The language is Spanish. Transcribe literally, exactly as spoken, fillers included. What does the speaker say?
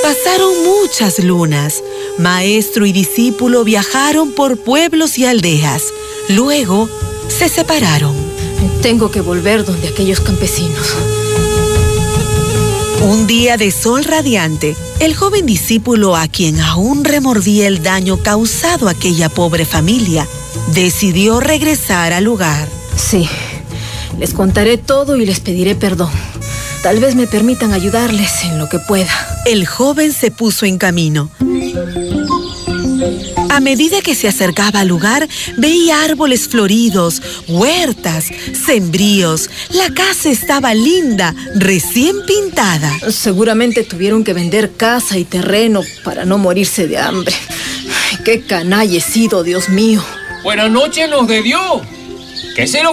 Pasaron muchas lunas. Maestro y discípulo viajaron por pueblos y aldeas. Luego se separaron. Tengo que volver donde aquellos campesinos. Un día de sol radiante, el joven discípulo, a quien aún remordía el daño causado a aquella pobre familia, decidió regresar al lugar. Sí, les contaré todo y les pediré perdón. Tal vez me permitan ayudarles en lo que pueda. El joven se puso en camino. A medida que se acercaba al lugar, veía árboles floridos, huertas, sembríos. La casa estaba linda, recién pintada. Seguramente tuvieron que vender casa y terreno para no morirse de hambre. ¡Qué canalla he sido, Dios mío! Buenas noches, nos de Dios. ¿Qué se lo